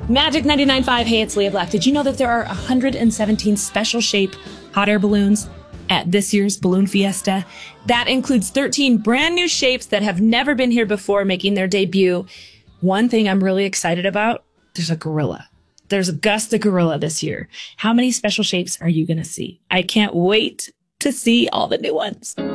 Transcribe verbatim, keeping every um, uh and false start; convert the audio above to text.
Magic ninety-nine point five, hey, it's Leah Black. Did you know that there are one hundred seventeen special shape hot air balloons at this year's Balloon Fiesta? That includes thirteen brand new shapes that have never been here before, making their debut. One thing I'm really excited about, there's a gorilla. There's Gus the gorilla this year. How many special shapes are you going to see? I can't wait to see all the new ones.